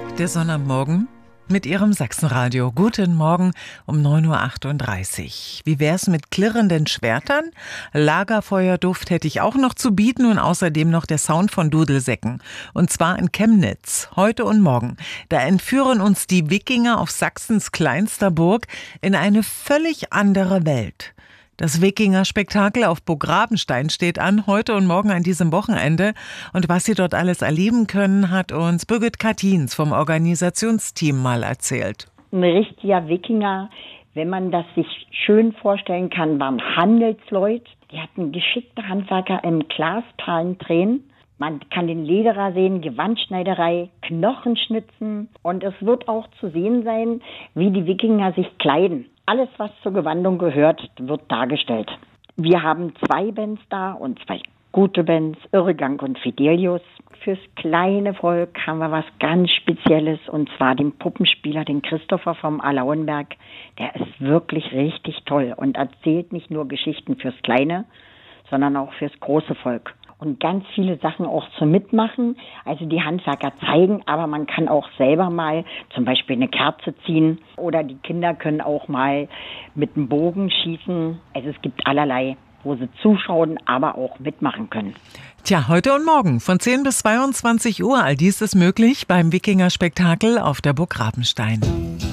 Der Sonne am Morgen mit Ihrem Sachsenradio. Guten Morgen um 9.38 Uhr. Wie wär's mit klirrenden Schwertern? Lagerfeuerduft hätte ich auch noch zu bieten und außerdem noch der Sound von Dudelsäcken. Und zwar in Chemnitz, heute und morgen. Da entführen uns die Wikinger auf Sachsens kleinster Burg in eine völlig andere Welt. Das Wikinger-Spektakel auf Burg Rabenstein steht an, heute und morgen an diesem Wochenende. Und was Sie dort alles erleben können, hat uns Birgit Kattins vom Organisationsteam mal erzählt. Ein richtiger Wikinger, wenn man das sich schön vorstellen kann, waren Handelsleute. Die hatten geschickte Handwerker im Glasperlen drehen. Man kann den Lederer sehen, Gewandschneiderei, Knochenschnitzen. Und es wird auch zu sehen sein, wie die Wikinger sich kleiden. Alles, was zur Gewandung gehört, wird dargestellt. Wir haben 2 Bands da und 2 gute Bands, Irrgang und Fidelius. Fürs kleine Volk haben wir was ganz Spezielles und zwar den Puppenspieler, den Christopher vom Alauenberg. Der ist wirklich richtig toll und erzählt nicht nur Geschichten fürs kleine, sondern auch fürs große Volk. Und ganz viele Sachen auch zum Mitmachen. Also die Handwerker zeigen, aber man kann auch selber mal zum Beispiel eine Kerze ziehen. Oder die Kinder können auch mal mit dem Bogen schießen. Also es gibt allerlei, wo sie zuschauen, aber auch mitmachen können. Tja, heute und morgen von 10 bis 22 Uhr. All dies ist möglich beim Wikinger-Spektakel auf der Burg Rabenstein.